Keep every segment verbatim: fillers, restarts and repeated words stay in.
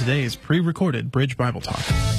today's pre-recorded Bridge Bible Talk.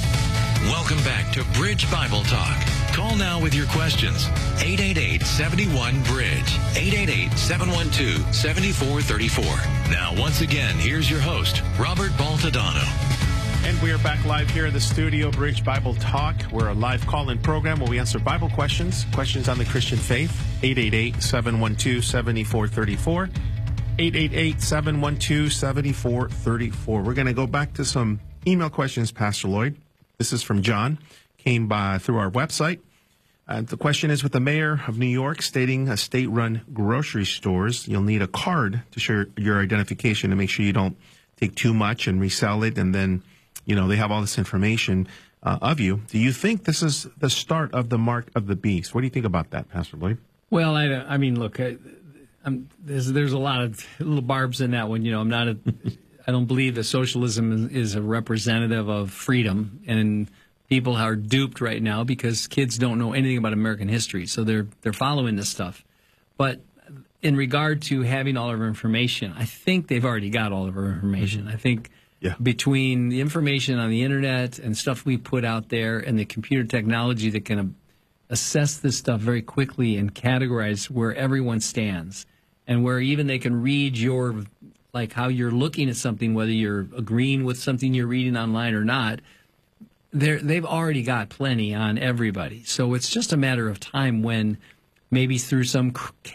Welcome back to Bridge Bible Talk. Call now with your questions. eight eight eight, seven one, bridge. eight eight eight, seven one two, seven four three four. Now, once again, here's your host, Robert Baltadano. And we are back live here in the studio, Bridge Bible Talk. We're a live call-in program where we answer Bible questions, questions on the Christian faith. eight eight eight, seven one two, seven four three four. eight eight eight, seven one two, seven four three four. We're going to go back to some email questions, Pastor Lloyd. This is from John. Came by through our website. Uh, the question is, with the mayor of New York stating a state-run grocery stores, you'll need a card to show your identification to make sure you don't take too much and resell it, and then, you know, they have all this information uh, of you. Do you think this is the start of the mark of the beast? What do you think about that, Pastor Lloyd? Well, I, I mean, look, I, I'm, there's there's a lot of little barbs in that one. You know, I'm not a, I don't believe that socialism is a representative of freedom, and people are duped right now because kids don't know anything about American history, so they're they're following this stuff. But in regard to having all of our information, I think they've already got all of our information. Mm-hmm. I think yeah. between the information on the internet and stuff we put out there and the computer technology that can assess this stuff very quickly and categorize where everyone stands, and where even they can read your, like how you're looking at something, whether you're agreeing with something you're reading online or not, they're, they've already got plenty on everybody. So it's just a matter of time when maybe through some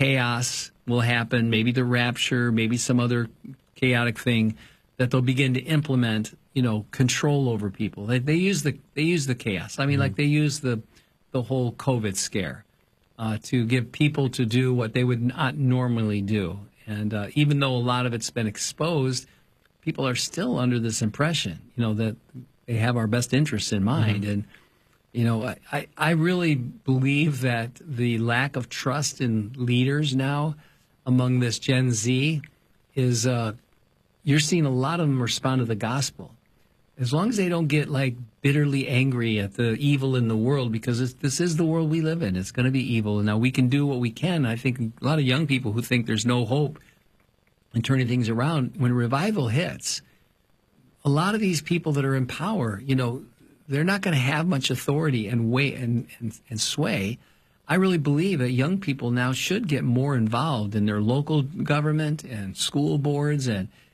chaos will happen, maybe the rapture, maybe some other chaotic thing, that they'll begin to implement, you know, control over people. They, they use the they use the chaos. I mean, mm-hmm. like they use the the whole COVID scare uh, to give people to do what they would not normally do. And uh, even though a lot of it's been exposed, people are still under this impression, you know, that they have our best interests in mind. Mm-hmm. And, you know, I, I really believe that the lack of trust in leaders now among this Gen Z is, uh, you're seeing a lot of them respond to the gospel. As long as they don't get, like, bitterly angry at the evil in the world, because it's, this is the world we live in. It's going to be evil. Now, we can do what we can. I think a lot of young people who think there's no hope in turning things around, when revival hits, a lot of these people that are in power, you know, they're not going to have much authority and weight and, and, and sway. I really believe that young people now should get more involved in their local government and school boards and